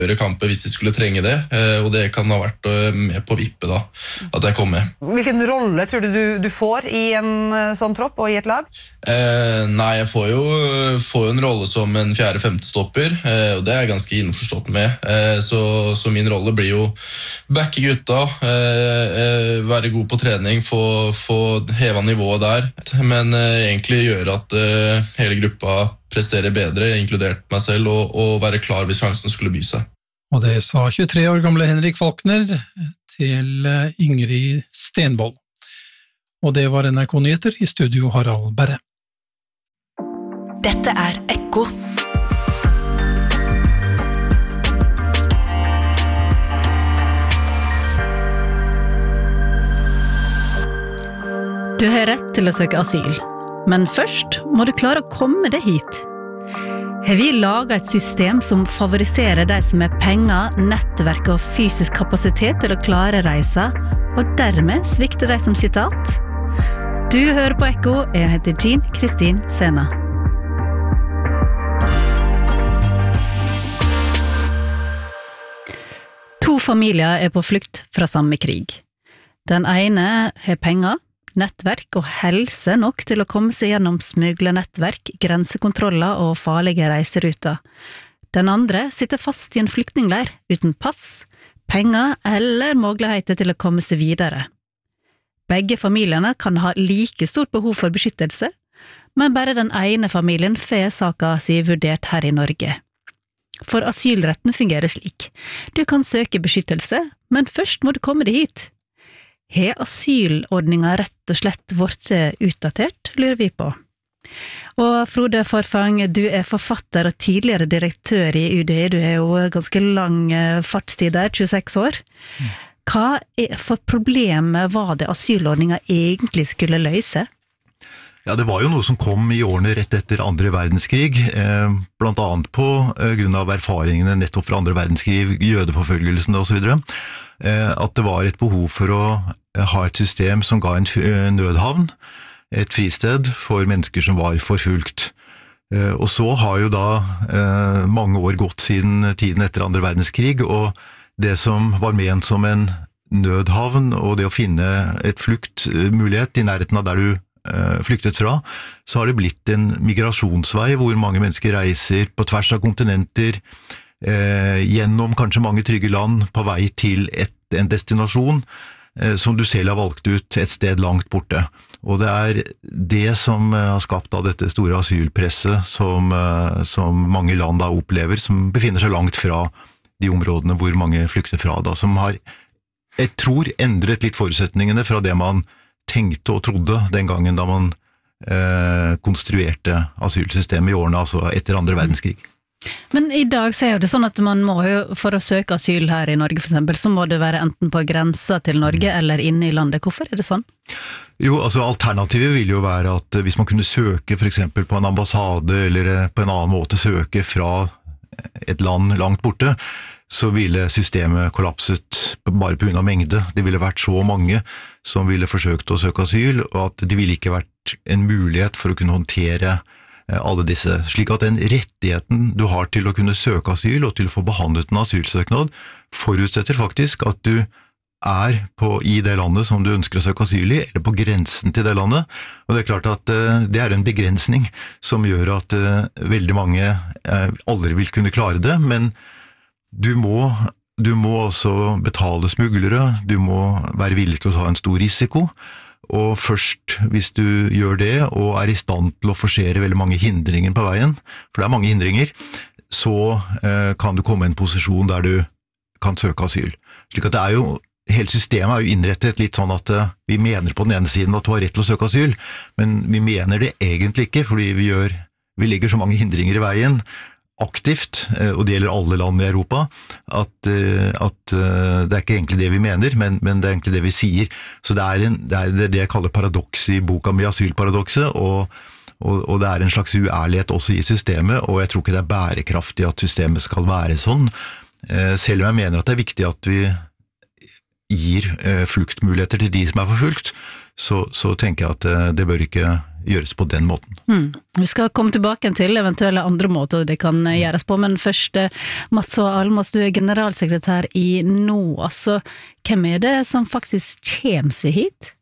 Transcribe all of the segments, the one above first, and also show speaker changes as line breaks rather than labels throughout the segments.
gjøre kamper hvis de skulle trenge det, og det kan ha vært med på vippe da, at jeg kom med.
Hvilken rolle tror du får i en sånn tropp og i et lag?
Nei, jeg får jo en rolle som en 4.-5. stopper, og det er jeg ganske innforstått med. Så min rolle blir jo backe gutta, være god på trening, få heva nivået der, men egentlig gjøre at hele gruppa presterer bedre, inkludert meg selv, og være klar hvis sjansen skulle by seg.
Og det sa 23 år gamle Henrik Falkner til Ingrid Stenvold. Og det var NRK Nyheter, i studio Harald Berre.
Dette er Ekko.
Du har rett til å søke asyl, men først må du klare å komme deg hit. Har vi laget et system som favoriserer de som har penger, nettverk og fysisk kapasitet til å klare reisa, og dermed svikter de som sitter att? Du hører på Ekko, jeg heter Jean Kristin Sena. To familier er på flukt fra samme krig. Den ene har penger, nettverk og helse nok til å komme seg gjennom smuglernettverk, grensekontroller og farlige reiseruter. Den andre sitter fast i en flyktningleir uten pass, penger eller muligheter til å komme seg videre. Begge familiene kan ha like stort behov for beskyttelse, men bare den ene familien får saka si vurdert her i Norge. For asylretten fungerer slik. Du kan søke beskyttelse, men først må du komme deg hit. Har asylordningen rett og slett vært utdatert, lurer vi på. Og Frode Forfang, du er forfatter og tidligere direktør i UD, du har jo ganske lang fartstid der, 26 år. Hva for problemet var det asylordningen egentlig skulle løse?
Ja, det var jo noe som kom i årene rett etter andre verdenskrig, blant annet på grunn av erfaringene nettopp fra andre verdenskrig, jødeforfølgelsen og så videre, at det var et behov for å ha et system som ga en nødhavn, et fristed for mennesker som var forfulgt. Og så har jo da mange år gått siden tiden etter andre verdenskrig, og det som var ment som en nødhavn, og det å finne et fluktmulighet i nærheten av der du flyktet fra, så har det blitt en migrasjonsvei hvor mange mennesker reiser på tvers av kontinenter, gjennom kanskje mange trygge land på vei til en destinasjon som du selv har valgt ut et sted langt borte. Og det er det som har skapt av dette store asylpresset som mange land da opplever, som befinner seg langt fra de områdene hvor mange flykter fra, da, som har, jeg tror, endret litt forutsetningene fra det man tenkte og trodde den gangen da man konstruerte asylsystemet i årene, altså etter andre verdenskrig.
Men i dag så er jo det sånn at man må jo, for å søke asyl her i Norge for eksempel, så må det være enten på grensa til Norge eller inne i landet. Hvorfor er det sånn?
Jo, altså alternativet vil jo være at hvis man kunne søke for eksempel på en ambassade eller på en annen måte søke fra et land langt borte, så ville systemet kollapset bare på grunn av mengde. Det ville vært så mange som ville forsøkt å søke asyl, og at det ville ikke vært en mulighet for å kunne håndtere alle disse, slik at den rettigheten du har til å kunne søke asyl og til å få behandlet en asylsøknad forutsetter faktisk at du i det landet som du ønsker å søke asyl i, eller på grensen til det landet, og det er klart at det er en begrensning som gjør at veldig mange aldri vil kunne klare det, men du må også betale smuglere, du må være villig til å ta en stor risiko, og først hvis du gjør det og er i stand til å forsere veldig mange hindringer på veien, for det er mange hindringer, så kan du komme i en posisjon der du kan søke asyl. Slik at hele systemet er jo innrettet litt sånn at vi mener på den ene siden at du har rett til å søke asyl, men vi mener det egentlig ikke, fordi vi legger så mange hindringer i veien, aktivt, og det gjelder alle land i Europa, at det er ikke egentlig det vi mener, men det er egentlig det vi sier. Så det er det jeg kaller paradoks i boka mi, asylparadokset, og det er en slags uærlighet også i systemet, og jeg tror ikke det er bærekraftig at systemet skal være sånn, selv om jeg mener at det er viktig at vi gir fluktmuligheter til de som er forfulgt, så tenker jeg at det bør ikke gjøres på den måten.
Vi skal komme tilbake til eventuelle andre måter det kan gjøres på, men først, Mats og Almås, du generalsekretær i NOAS, så hvem det som faktisk kommer seg hit?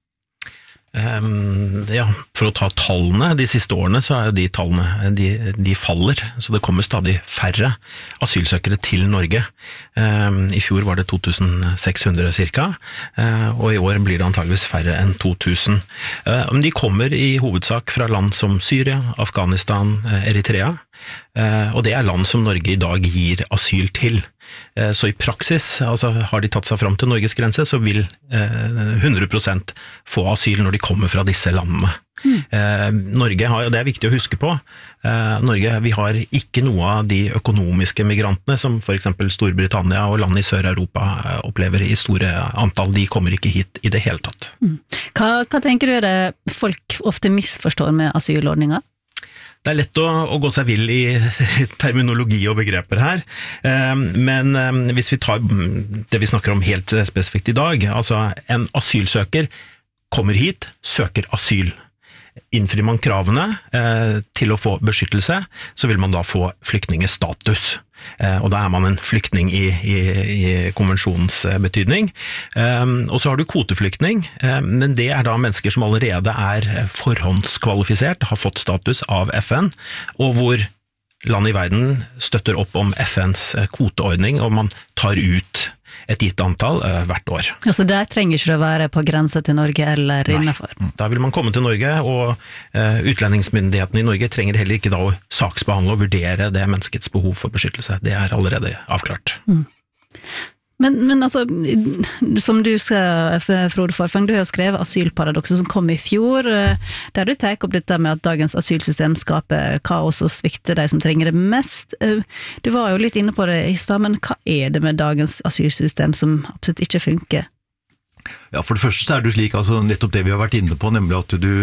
Ja, for å ta tallene, de siste årene så jo de tallene, de faller, så det kommer stadig færre asylsøkere til Norge. I fjor var det 2600 cirka, og i år blir det antageligvis færre enn 2000. Men de kommer i hovedsak fra land som Syria, Afghanistan, Eritrea, og det land som Norge i dag gir asyl til. Så i praksis, altså har de tatt seg fram til Norges grense, så vil 100% få asyl når de kommer fra disse landene. Norge har, og det viktig å huske på, Norge, vi har ikke noe av de økonomiske migrantene som for eksempel Storbritannia og land i Sør-Europa opplever i store antall, de kommer ikke hit i det hele tatt.
Hva tenker du det folk ofte misforstår med asylordninger?
Det lett å gå seg vill i terminologi og begreper her, men hvis vi tar det vi snakker om helt spesifikt i dag, altså en asylsøker kommer hit, søker asyl. Innfrir man kravene til å få beskyttelse, så vil man da få flyktningestatus. Og da man en flyktning i konvensjonens betydning. Og så har du kvoteflyktning, men det da mennesker som allerede forhåndskvalifisert, har fått status av FN, og hvor land i verden støtter opp om FNs kvoteordning, og man tar ut et gitt antall hvert år.
Altså der trenger ikke det å være på grense til Norge eller innenfor?
Da vil man komme til Norge, og utlendingsmyndighetene i Norge trenger heller ikke da å saksbehandle og vurdere det menneskets behov for beskyttelse. Det allerede avklart. Men altså, som du skal, Frode Forfang, du har jo skrevet Asylparadokset som kom i fjor, der du tar opp dette med at dagens asylsystem skaper kaos og svikter de som trenger det mest. Du var jo litt inne på det i stad, men hva det med dagens asylsystem som absolutt ikke funker?
Ja, for det første så det jo slik, altså nettopp det vi har vært inne på, nemlig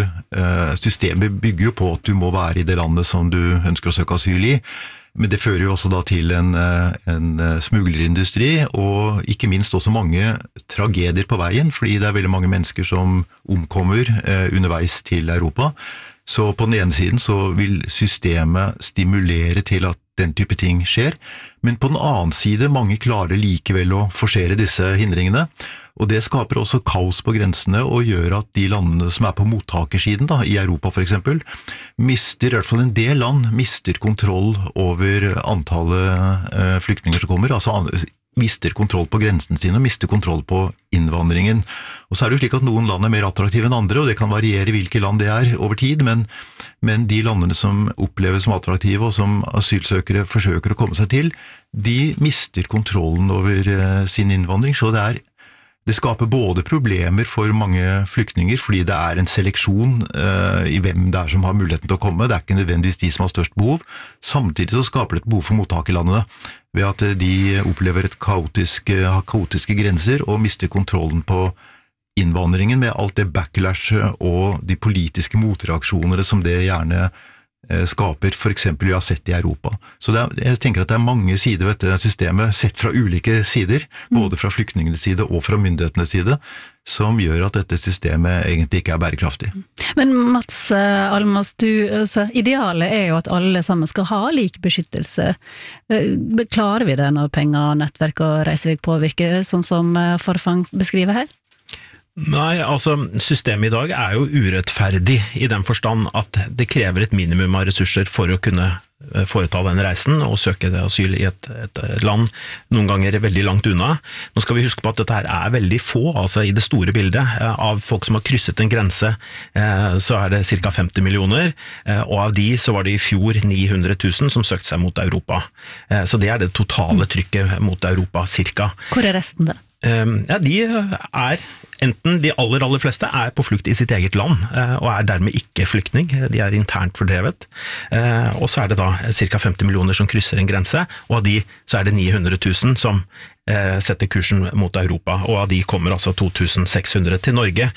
at systemet bygger jo på at du må være i det landet som du ønsker å søke asyl i, men det fører jo også da til en smuglerindustri, og ikke minst også mange tragedier på veien, fordi det veldig mange mennesker som omkommer underveis til Europa. Så på den ene siden så vil systemet stimulere til at den type ting skjer, men på den annen side mange klarer likevel å forsere disse hindringene, og det skaper også kaos på grensene og gjør at de landene som på mottakersiden da, i Europa for eksempel, mister, i hvert fall en del land, mister kontroll over antallet flyktninger som kommer, altså mister kontroll på grensen sin og mister kontroll på innvandringen. Og så det jo slik at noen land mer attraktive enn andre, og det kan variere hvilke land det over tid, men de landene som oppleves som attraktive og som asylsøkere forsøker å komme seg til, de mister kontrollen over sin innvandring, så det skaper både problemer for mange flyktninger, fordi det en seleksjon i hvem det som har muligheten til å komme, det ikke nødvendigvis de som har størst behov, samtidig så skaper det et behov for mottakerlandene, ved at de opplever kaotiske grenser og mister kontrollen på innvandringen med alt det backlashet og de politiske motreaksjonene som det gjerne skaper, for eksempel vi har sett i Europa. Så jeg tenker at det mange sider ved dette systemet, sett fra ulike sider, både fra flyktningenes side og fra myndighetenes side, som gjør at dette systemet egentlig ikke bærekraftig.
Men Mats Almås, idealet jo at alle sammen skal ha lik beskyttelse. Klarer vi det når penger, nettverk og reisevei påvirker, sånn som Forfang beskriver her?
Nei, altså systemet i dag jo urettferdig i den forstand at det krever et minimum av ressurser for å kunne foreta den reisen og søke asyl i et land noen ganger veldig langt unna. Nå skal vi huske på at dette her veldig få, altså i det store bildet av folk som har krysset en grense, så det ca. 50 millioner, og av de så var det i fjor 900 000 som søkte seg mot Europa. Så det det totale trykket mot Europa, cirka.
Hvor resten det?
Ja, de enten de aller fleste på flukt i sitt eget land, og dermed ikke flyktning, de internt fordrevet, og så det da ca. 50 millioner som krysser en grense, og av de så det 900 000 som setter kursen mot Europa, og av de kommer altså 2600 til Norge.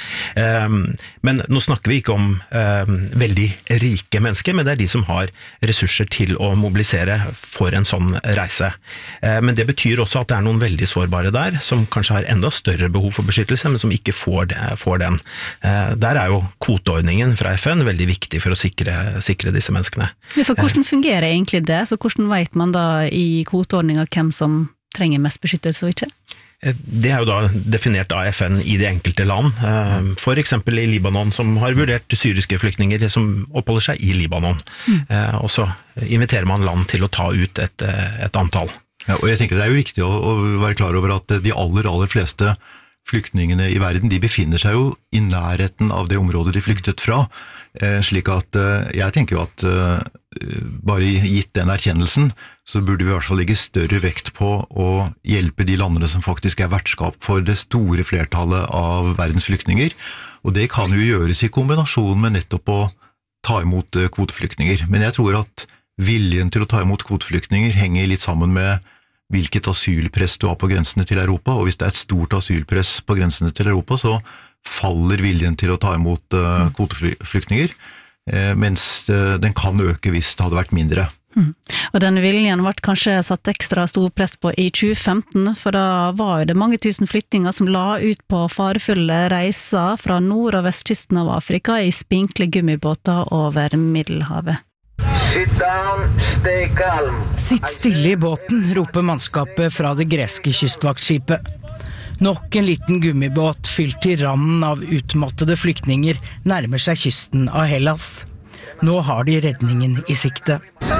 Men nå snakker vi ikke om veldig rike mennesker, men det de som har ressurser til å mobilisere for en sånn reise. Men det betyr også at det noen veldig sårbare der, som kanskje har enda større behov for beskyttelse, men som ikke får den. Der jo kvoteordningen fra FN veldig viktig for å sikre disse menneskene.
Ja, for hvordan fungerer egentlig det? Så hvordan vet man da i kvoteordningen hvem som trenger mest beskyttelse og ikke?
Det jo da definert av FN i de enkelte land, for eksempel i Libanon, som har vurdert syriske flyktninger som oppholder seg i Libanon. Og så inviterer man land til å ta ut et antall.
Ja, og jeg tenker det jo viktig å være klar over at de aller fleste flyktningene i verden, de befinner seg jo i nærheten av det området de flyktet fra, slik at jeg tenker jo at bare gitt den erkjennelsen, så burde vi i hvert fall legge større vekt på å hjelpe de landene som faktisk vertskap for det store flertallet av verdens flyktninger, og det kan jo gjøres i kombinasjon med nettopp å ta imot kvoteflyktninger. Men jeg tror at viljen til å ta imot kvoteflyktninger henger litt sammen med hvilket asylpress du har på grensene til Europa, og hvis det et stort asylpress på grensene til Europa, så faller viljen til å ta imot kvoteflyktninger, mens den kan øke hvis det hadde vært mindre.
Og den viljen ble kanskje satt ekstra stor press på i 2015, for da var det mange tusen flyttinger som la ut på farefulle reiser fra nord- og vestkysten av Afrika i spinkle gummibåter over Middelhavet.
Sit down, stay calm.
Sitt stille i båten, roper mannskapet fra det greske kystvaktskipet. Nok en liten gummibåt fylt til randen av utmattede flyktninger nærmer seg kysten av Hellas. Nå har de redningen i sikte.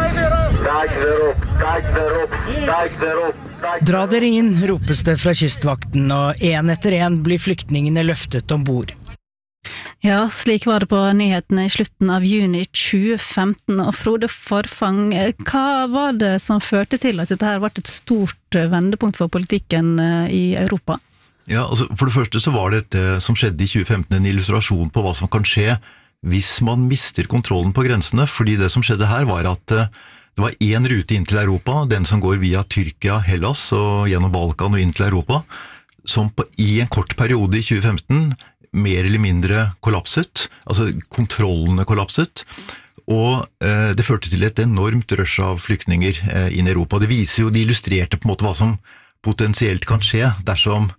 Dra dere inn, ropes det fra kystvakten, og en etter en blir flyktningene løftet ombord.
Ja, slik var det på nyhetene i slutten av juni 2015, og Frode Forfang, hva var det som førte til at dette her ble et stort vendepunkt for politikken i Europa?
Ja, altså for det første så var det som skjedde i 2015 en illustrasjon på hva som kan skje hvis man mister kontrollen på grensene, fordi det som skjedde her var at det var en rute inn til Europa, den som går via Tyrkia, Hellas og gjennom Balkan og inn til Europa, som i en kort periode i 2015 mer eller mindre kollapset, altså kontrollene kollapset, og det førte til et enormt rush av flyktninger inn i Europa. Det illustrerte på en måte hva som potensielt kan skje dersom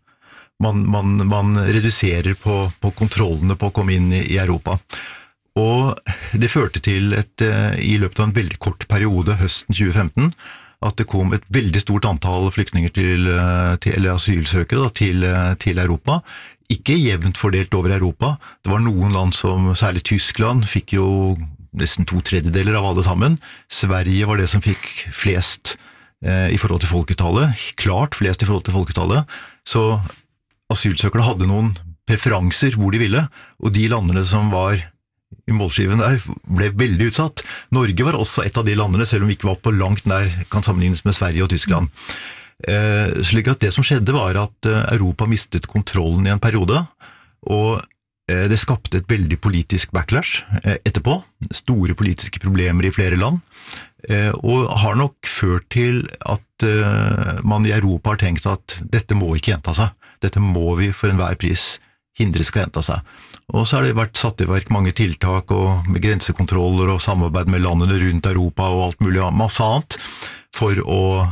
man reduserer på kontrollene på å komme inn i Europa. Og det førte til i løpet av en veldig kort periode, høsten 2015, at det kom et veldig stort antall flyktninger eller asylsøkere til Europa. Ikke jevnt fordelt over Europa. Det var noen land som, særlig Tyskland, fikk jo nesten 2/3 av alle sammen. Sverige var det som fikk flest i forhold til folketallet. Klart flest i forhold til folketallet. Så asylsøkere hadde noen preferanser hvor de ville, og de landene som var i målskiven der ble veldig utsatt. Norge var også et av de landene, selv om vi ikke var på langt nær, kan sammenlignes med Sverige og Tyskland. Slik at det som skjedde var at Europa mistet kontrollen i en periode, og det skapte et veldig politisk backlash etterpå, store politiske problemer i flere land, og har nok ført til at man i Europa har tenkt at dette må ikke gjenta seg, dette må vi for enhver pris hindre skal gjenta seg. Og så har det vært satt i verk mange tiltak og med grensekontroller og samarbeid med landene rundt Europa og alt mulig, masse annet, for å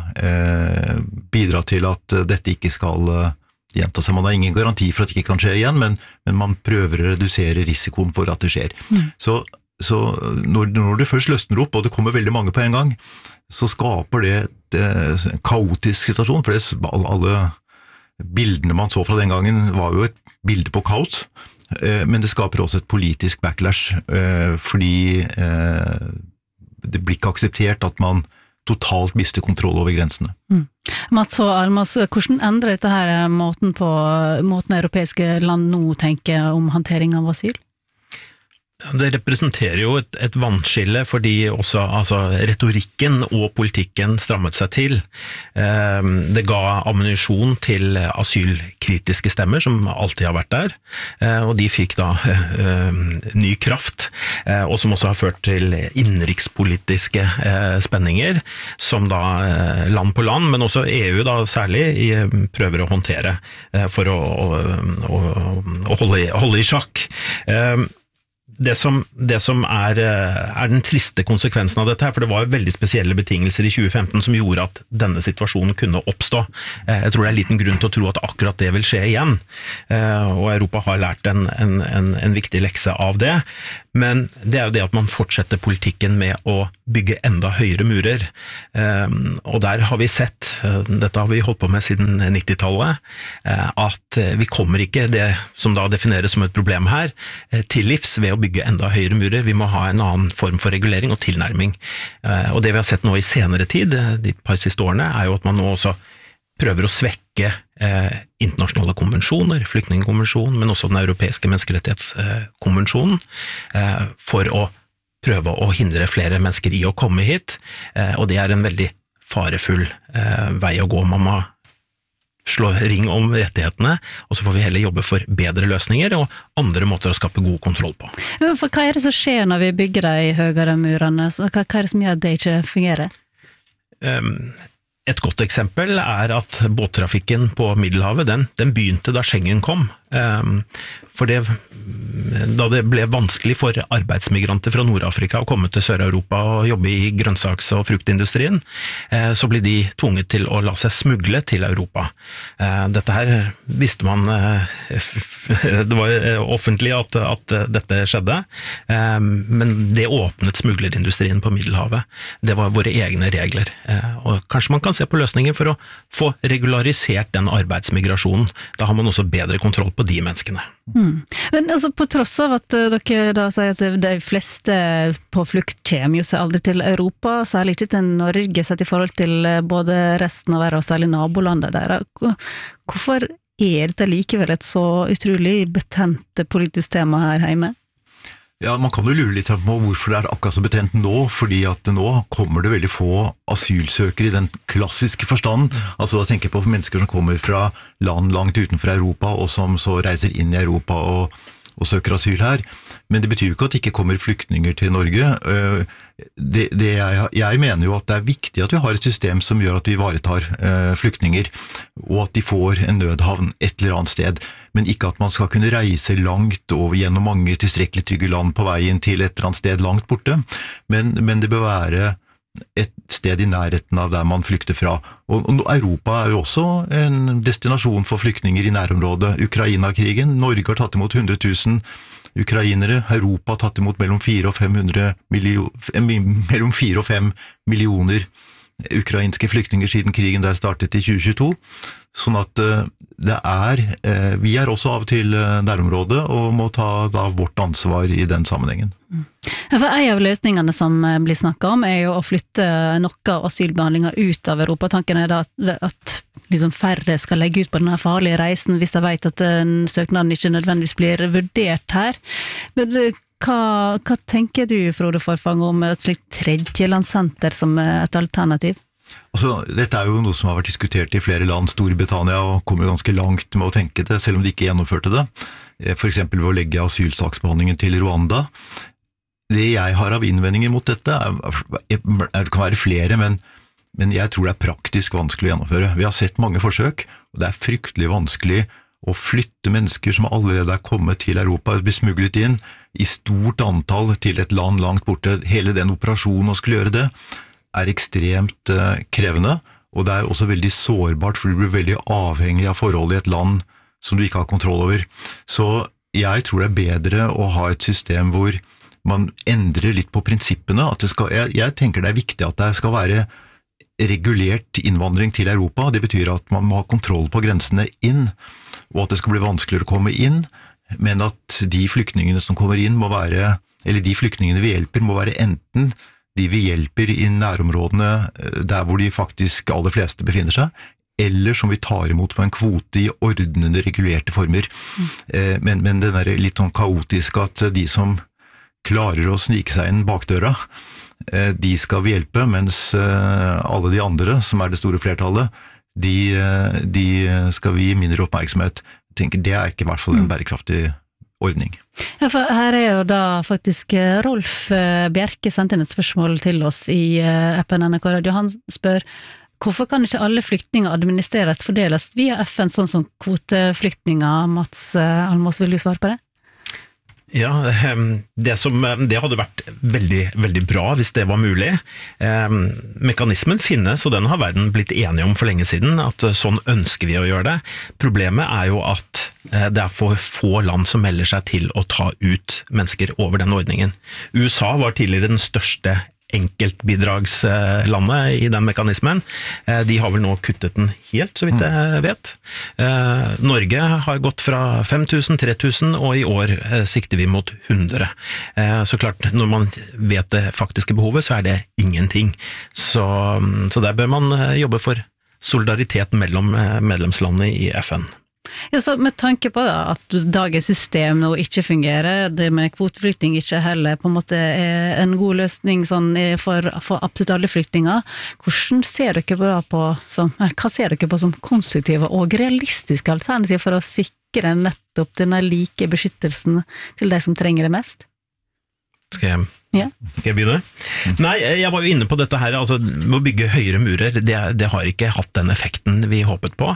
bidra til at dette ikke skal gjenta seg. Man har ingen garanti for at det ikke kan skje igjen, men man prøver å redusere risikoen for at det skjer. Så når det først løsner opp, og det kommer veldig mange på en gang, så skaper det en kaotisk situasjon, for alle bildene man så fra den gangen var jo et bilde på kaos, men det skaper også et politisk backlash, fordi det blir ikke akseptert at man totalt mister kontroll over grensene.
Mats og Almas, hvordan endrer dette her måten europeiske land nå tenker om håndtering av asyl?
Det representerer jo et vannskille fordi også retorikken og politikken strammet seg til. Det ga ammunisjon til asylkritiske stemmer som alltid har vært der, og de fikk da ny kraft, og som også har ført til innenrikspolitiske spenninger, som da land på land, men også EU da særlig prøver å håndtere for å holde i sjakk. Det som er den triste konsekvensen av dette her, for det var jo veldig spesielle betingelser i 2015 som gjorde at denne situasjonen kunne oppstå. Jeg tror det er liten grunn til å tro at akkurat det vil skje igjen, og Europa har lært en viktig lekse av det, men det er jo det at man fortsetter politikken med å bygge enda høyere murer, og der har vi sett, dette har vi holdt på med siden 90-tallet, at vi kommer ikke det som da defineres som et problem her, til livs ved å bygge enda høyere murer. Vi må ha en annen form for regulering og tilnærming. Og det vi har sett nå i senere tid, de par siste årene, er jo at man nå også prøver å svekke internasjonale konvensjoner, flyktningkonvensjonen, men også den europeiske menneskerettighetskonvensjonen, for å prøve å hindre flere mennesker i å komme hit, og det er en veldig farefull vei å gå. Man må slå ring om rettighetene, og så får vi heller jobbe for bedre løsninger og andre måter å skape god kontroll på.
For hva er det som skjer når vi bygger de høyere murene? Hva er det som gjør at det ikke fungerer?
Et godt eksempel er at båttrafikken på Middelhavet, den begynte da Schengen kom. For da det ble vanskelig for arbeidsmigranter fra Nord-Afrika å komme til Sør-Europa og jobbe i grønnsaks- og fruktindustrien, så ble de tvunget til å la seg smugle til Europa. Dette her visste man, det var offentlig at dette skjedde, men det åpnet smuglerindustrien på Middelhavet. Det var våre egne regler, og kanskje man kan se på løsninger for å få regularisert den arbeidsmigrasjonen. Da har man også bedre kontroll på de menneskene.
Men altså, på tross av at dere da sier at de fleste på flukt kommer jo seg aldri til Europa, særlig ikke til Norge sett i forhold til både resten av verden og særlig nabolandet der. Hvorfor er dette likevel et så utrolig betent politisk tema her hjemme?
Ja, man kan jo lure litt på hvorfor det er akkurat så betent nå, fordi at nå kommer det veldig få asylsøkere i den klassiske forstand. Altså da tenker jeg på mennesker som kommer fra land langt utenfor Europa, og som så reiser inn i Europa og søker asyl her. Men det betyr jo ikke at det ikke kommer flyktninger til Norge. Jeg mener jo at det er viktig at vi har et system som gjør at vi ivaretar flyktninger, og at de får en nødhavn et eller annet sted. Men ikke at man skal kunne reise langt og gjennom mange tilstrekkelig trygge land på veien til et eller annet sted langt borte. Men det bør være et sted i nærheten av der man flykter fra. Og Europa er jo også en destinasjon for flyktninger i nærområdet. Ukraina-krigen, Norge har tatt imot 100 000 ukrainere, Europa har tatt imot mellom 4 og 5 millioner ukrainske flyktninger siden krigen der startet i 2022. Sånn at vi er også av og til nærområdet og må ta da vårt ansvar i den sammenhengen.
For en av løsningene som blir snakket om er jo å flytte noe av asylbehandlingen ut av Europa. Tanken er da at liksom færre skal legge ut på denne farlige reisen hvis de vet at søknaden ikke nødvendigvis blir vurdert her. Men hva tenker du, Frode Forfang, om et slikt tredjelandssenter som et alternativ?
Altså, dette er jo noe som har vært diskutert i flere land. Storbritannia og kommer ganske langt med å tenke det, selv om de ikke gjennomførte det. For eksempel ved å legge asylsaksbehandlingen til Rwanda. Det jeg har av innvendinger mot dette, det kan være flere, men jeg tror det er praktisk vanskelig å gjennomføre. Vi har sett mange forsøk, og det er fryktelig vanskelig å flytte mennesker som allerede er kommet til Europa og blir smuglet inn i stort antall til et land langt borte. Hele den operasjonen å skulle gjøre det er ekstremt krevende, og det er også veldig sårbart, for du blir veldig avhengig av forholdet i et land som du ikke har kontroll over. Så jeg tror det er bedre å ha et system hvor man endrer litt på prinsippene. Jeg tenker det er viktig at det skal være regulert innvandring til Europa. Det betyr at man må ha kontroll på grensene inn, og at det skal bli vanskeligere å komme inn, men at de flyktningene som kommer inn må være, eller de flyktningene vi hjelper må være enten de vi hjelper i nærområdene der hvor de faktisk aller fleste befinner seg, eller som vi tar imot på en kvote i ordnende, regulerte former. Men den er litt sånn kaotisk at de som klarer å snike seg inn bakdøra, de skal vi hjelpe, mens alle de andre, som er det store flertallet, de skal vi gi mindre oppmerksomhet. Jeg tenker det er ikke i hvert fall en bærekraftig ordning.
Ja, for her er jo da faktisk Rolf Bjerke sendt inn et spørsmål til oss i appen NRK Radio. Han spør, hvorfor kan ikke alle flyktninger administreres fordeles via FN, sånn som kvoteflyktninger? Mats Almås, vil du svare på det?
Ja, det hadde vært veldig, veldig bra hvis det var mulig. Mekanismen finnes, og den har verden blitt enige om for lenge siden, at sånn ønsker vi å gjøre det. Problemet er jo at det er for få land som melder seg til å ta ut mennesker over den ordningen. USA var tidligere den største enkeltbidragslandet i den mekanismen. De har vel nå kuttet den helt, så vidt jeg vet. Norge har gått fra 5000, 3000, og i år sikter vi mot 100. Så klart, når man vet det faktiske behovet, så er det ingenting. Så der bør man jobbe for solidaritet mellom medlemslandene i FN.
Ja, så med tanke på at dagens system nå ikke fungerer, det med kvoteflytting ikke heller på en måte er en god løsning sånn for absolutt alle flyktninger, hva ser dere på som konstruktive og realistiske alternativ for å sikre nettopp denne like beskyttelsen til de som trenger det mest?
Skal jeg begynne? Nei, jeg var jo inne på dette her, altså med å bygge høyere murer, det har ikke hatt den effekten vi håpet på,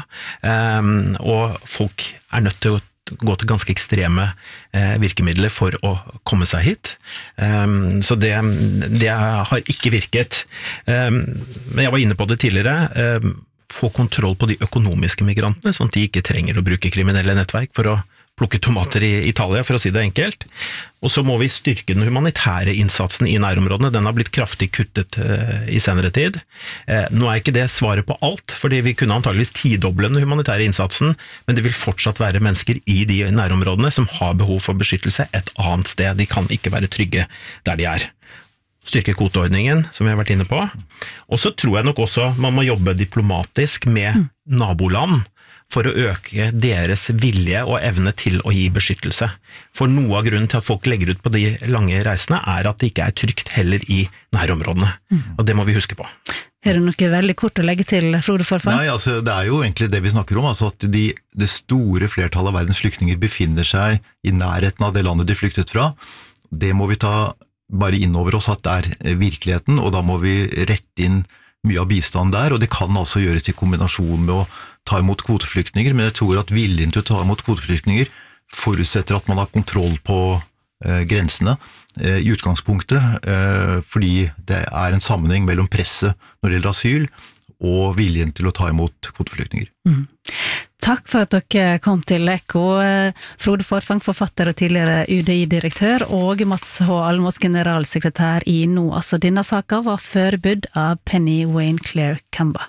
og folk er nødt til å gå til ganske ekstreme virkemidler for å komme seg hit, så det har ikke virket. Men jeg var inne på det tidligere, få kontroll på de økonomiske migrantene, sånn at de ikke trenger å bruke kriminelle nettverk for å plukke tomater i Italia, for å si det enkelt. Og så må vi styrke den humanitære innsatsen i nærområdene. Den har blitt kraftig kuttet i senere tid. Nå er ikke det svaret på alt, fordi vi kunne antageligvis tidoble den humanitære innsatsen, men det vil fortsatt være mennesker i de nærområdene som har behov for beskyttelse et annet sted. De kan ikke være trygge der de er. Styrke kvoteordningen, som vi har vært inne på. Og så tror jeg nok også man må jobbe diplomatisk med naboland, for å øke deres vilje og evne til å gi beskyttelse. For noe av grunnen til at folk legger ut på de lange reisene er at det ikke er trygt heller i nærområdene. Og det må vi huske på.
Er det noe veldig kort å legge til, Frode Forfang?
Nei, altså det er jo egentlig det vi snakker om, altså at det store flertallet av verdens flyktninger befinner seg i nærheten av det landet de flyktet fra. Det må vi ta bare inn over oss at det er virkeligheten, og da må vi rette inn mye av bistand der, og det kan altså gjøres i kombinasjon med å ta imot kvoteflyktninger, men jeg tror at viljen til å ta imot kvoteflyktninger forutsetter at man har kontroll på grensene i utgangspunktet, fordi det er en sammenheng mellom presset når det gjelder asyl og viljen til å ta imot kvoteflyktninger.
Takk for at dere kom til Ekko, Frode Forfang, forfatter og tidligere UDI-direktør, og Mats H. Almås, generalsekretær i NOAS. Denne saken var forbudt av Penny Wayne Claire Kamba.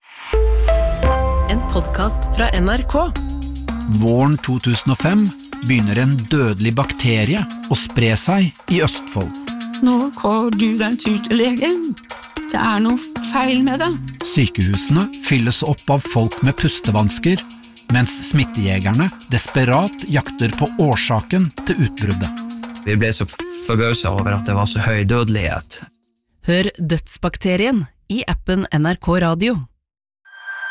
En podcast fra NRK.
Våren 2005 begynner en dødelig bakterie å spre seg i Østfold.
Nå går du den tur til legen. Det er noe feil med det.
Sykehusene fylles opp av folk med pustevansker, mens smittejegerne desperat jakter på årsaken til utbruddet.
Vi ble så forbauset over at det var så høy dødelighet.
Hør Dødsbakterien i appen NRK Radio.